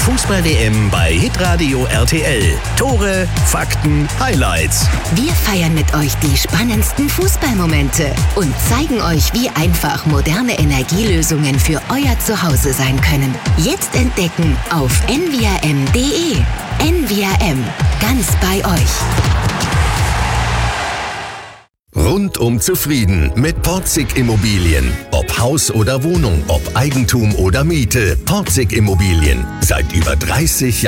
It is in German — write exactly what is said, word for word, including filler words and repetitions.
Fußball-W M bei Hitradio R T L. Tore, Fakten, Highlights. Wir feiern mit euch die spannendsten Fußballmomente und zeigen euch, wie einfach moderne Energielösungen für euer Zuhause sein können. Jetzt entdecken auf n v r m punkt d e. N V R M, ganz bei euch. Rundum zufrieden mit Porzig Immobilien. Ob Haus oder Wohnung, ob Eigentum oder Miete. Porzig Immobilien. Seit über dreißig Jahren.